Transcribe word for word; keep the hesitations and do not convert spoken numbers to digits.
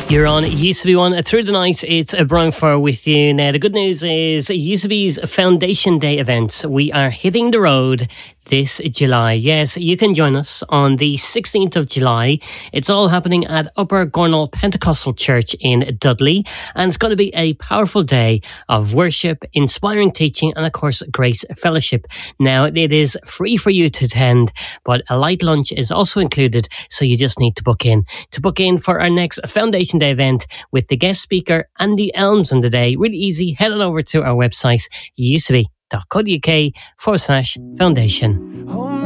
You're on It Used to Be One. Through the night, it's Brian Farr with you. Now, the good news is U S B's Foundation Day event. We are hitting the road this July. Yes, you can join us on the sixteenth of July. It's all happening at Upper Gornal Pentecostal Church in Dudley. And it's going to be a powerful day of worship, inspiring teaching, and of course, grace fellowship. Now, it is free for you to attend, but a light lunch is also included, so you just need to book in. To book in for our next Foundation Day event with the guest speaker, Andy Elms, on the day, really easy. Head on over to our website, used to be dot co dot uk forward slash foundation.